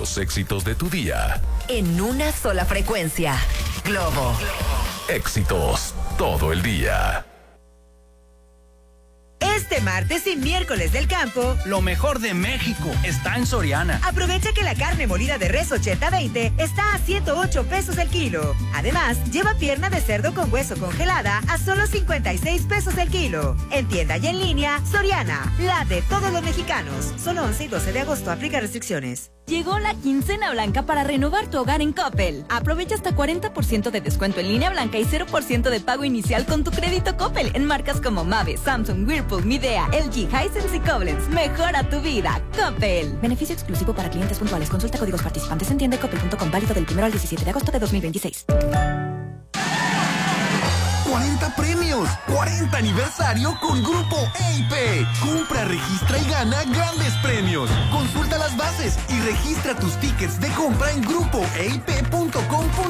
Los éxitos de tu día. En una sola frecuencia. Globo. Éxitos todo el día. Este martes y miércoles del campo, lo mejor de México está en Soriana. Aprovecha que la carne molida de res 80-20 está a 108 pesos el kilo. Además, lleva pierna de cerdo con hueso congelada a solo 56 pesos el kilo. En tienda y en línea, Soriana, la de todos los mexicanos. Solo 11 y 12 de agosto, aplica restricciones. Llegó la quincena blanca para renovar tu hogar en Coppel. Aprovecha hasta 40% de descuento en línea blanca y 0% de pago inicial con tu crédito Coppel en marcas como Mave, Samsung, Whirlpool, Midea, LG, Hisense y Koblenz. Mejora tu vida. Coppel. Beneficio exclusivo para clientes puntuales. Consulta códigos participantes en tienda.coppel.com. Válido del 1 al 17 de agosto de 2026. 40 premios, 40 aniversario con Grupo EIP. Compra, registra y gana grandes premios. Consulta las bases y registra tus tickets de compra en grupoeip.com.mx.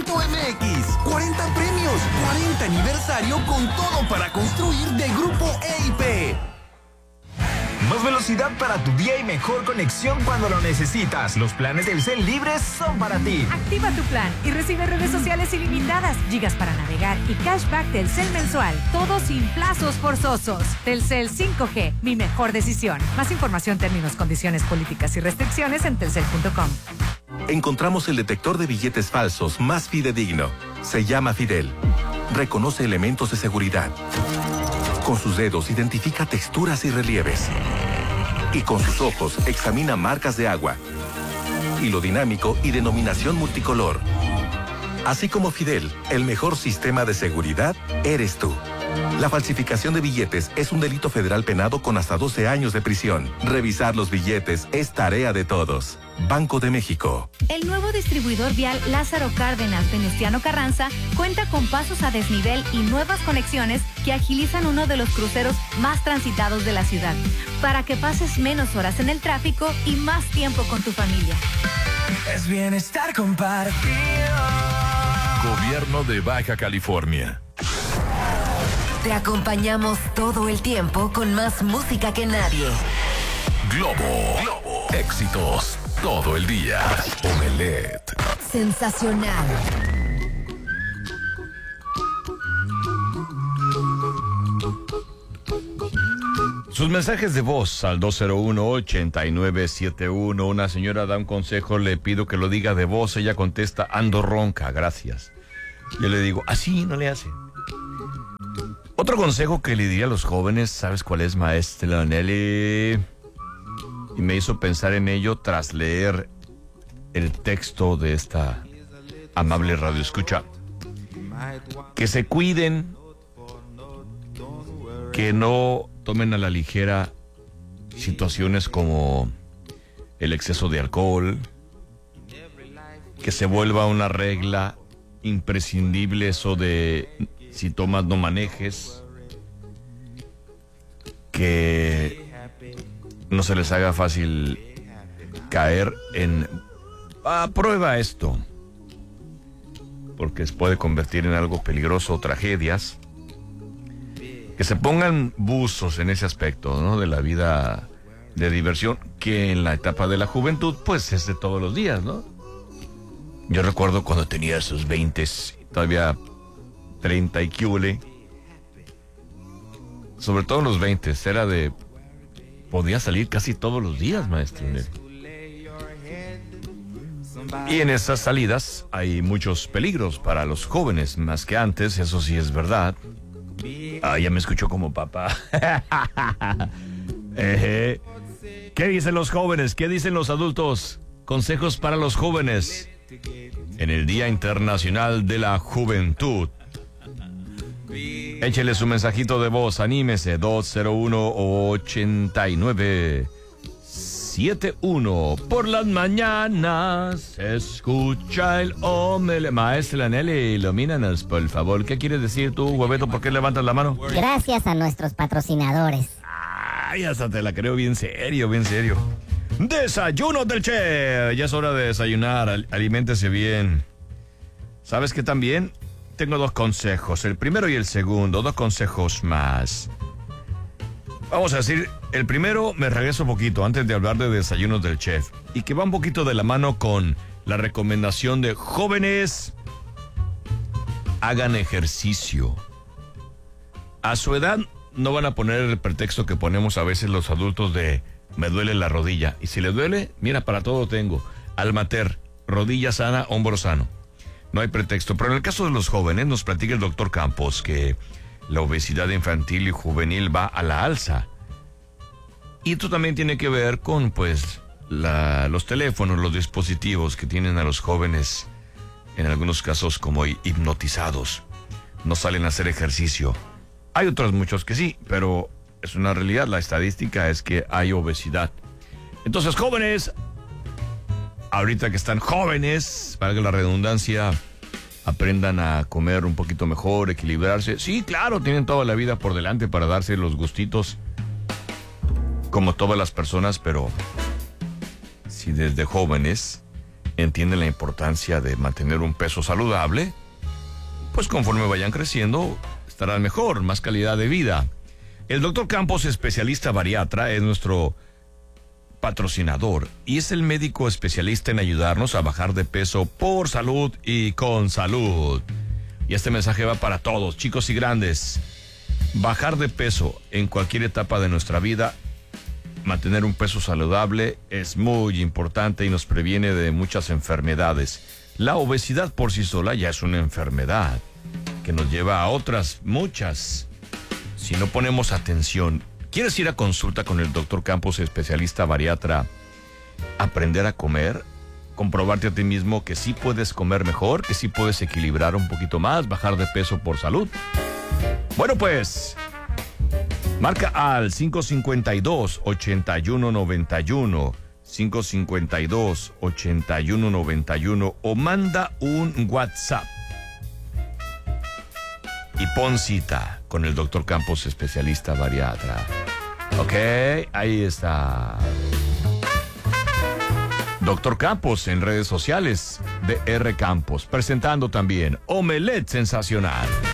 40 premios, 40 aniversario con todo para construir de Grupo EIP. Más velocidad para tu día y mejor conexión cuando lo necesitas. Los planes del Telcel libres son para ti. Activa tu plan y recibe redes sociales ilimitadas, gigas para navegar y cashback Telcel mensual. Todo sin plazos forzosos. Telcel 5G, mi mejor decisión. Más información, términos, condiciones, políticas y restricciones en telcel.com. Encontramos el detector de billetes falsos más fidedigno. Se llama Fidel. Reconoce elementos de seguridad. Con sus dedos identifica texturas y relieves. Y con sus ojos examina marcas de agua. Hilo dinámico y denominación multicolor. Así como Fidel, el mejor sistema de seguridad eres tú. La falsificación de billetes es un delito federal penado con hasta 12 años de prisión. Revisar los billetes es tarea de todos. Banco de México. El nuevo distribuidor vial Lázaro Cárdenas Venustiano Carranza cuenta con pasos a desnivel y nuevas conexiones que agilizan uno de los cruceros más transitados de la ciudad, para que pases menos horas en el tráfico y más tiempo con tu familia. Es bienestar compartido. Gobierno de Baja California. Te acompañamos todo el tiempo con más música que nadie. Globo. Éxitos todo el día. Omelette. Sensacional. Sus mensajes de voz al 201-8971. Una señora da un consejo, le pido que lo diga de voz. Ella contesta, ando ronca, gracias. Yo le digo, así no le hace. Otro consejo que le diría a los jóvenes, ¿sabes cuál es, maestra Nelly? Y me hizo pensar en ello tras leer el texto de esta amable radioescucha. Que se cuiden, que no tomen a la ligera situaciones como el exceso de alcohol, que se vuelva una regla imprescindible eso de si tomas no manejes, que no se les haga fácil caer en prueba esto, porque se puede convertir en algo peligroso o tragedias. Que se pongan buzos en ese aspecto, ¿no? De la vida de diversión, que en la etapa de la juventud, pues es de todos los días, ¿no? Yo recuerdo cuando tenía esos 20, todavía 30 y quíbole. Sobre todo en los 20, era de... Podía salir casi todos los días, maestro. Y en esas salidas hay muchos peligros para los jóvenes, más que antes, eso sí es verdad. Ya me escuchó como papá. ¿Qué dicen los jóvenes? ¿Qué dicen los adultos? Consejos para los jóvenes en el Día Internacional de la Juventud. Échele su mensajito de voz, anímese, 201-8971. Por las mañanas se escucha el hombre. Maestra Nelly, ilumínanos, por favor. ¿Qué quieres decir tú, hueveto? ¿Por qué levantas la mano? Gracias a nuestros patrocinadores. Ay, hasta te la creo bien serio, bien serio. Desayuno del Che. Ya es hora de desayunar, aliméntese bien. ¿Sabes qué también? Tengo dos consejos, el primero y el segundo, dos consejos más. Vamos a decir, el primero me regreso un poquito antes de hablar de desayunos del chef y que va un poquito de la mano con la recomendación de jóvenes, hagan ejercicio. A su edad no van a poner el pretexto que ponemos a veces los adultos de me duele la rodilla. Y si le duele, mira, para todo tengo. Almater, rodilla sana, hombro sano. No hay pretexto. Pero en el caso de los jóvenes, nos platica el doctor Campos que la obesidad infantil y juvenil va a la alza. Y esto también tiene que ver con, pues, los teléfonos, los dispositivos que tienen a los jóvenes, en algunos casos como hipnotizados. No salen a hacer ejercicio. Hay otros muchos que sí, pero es una realidad. La estadística es que hay obesidad. Entonces, jóvenes, ahorita que están jóvenes, valga la redundancia, aprendan a comer un poquito mejor, equilibrarse. Sí, claro, tienen toda la vida por delante para darse los gustitos, como todas las personas, pero si desde jóvenes entienden la importancia de mantener un peso saludable, pues conforme vayan creciendo, estarán mejor, más calidad de vida. El doctor Campos, especialista bariatra, es nuestro patrocinador y es el médico especialista en ayudarnos a bajar de peso por salud y con salud. Y este mensaje va para todos, chicos y grandes. Bajar de peso en cualquier etapa de nuestra vida, mantener un peso saludable es muy importante y nos previene de muchas enfermedades. La obesidad por sí sola ya es una enfermedad que nos lleva a otras muchas si no ponemos atención. ¿Quieres ir a consulta con el doctor Campos, especialista bariatra? Aprender a comer, comprobarte a ti mismo que sí puedes comer mejor, que sí puedes equilibrar un poquito más, bajar de peso por salud. Bueno, pues, marca al 552-8191, 552-8191 o manda un WhatsApp y pon cita con el doctor Campos, especialista bariatra. Ok, ahí está. Doctor Campos en redes sociales, DR Campos, presentando también Omelette Sensacional.